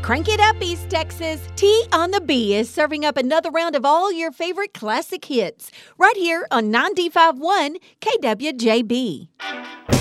Crank it up, East Texas. T on the B is serving up another round of all your favorite classic hits right here on 95.1 KWJB.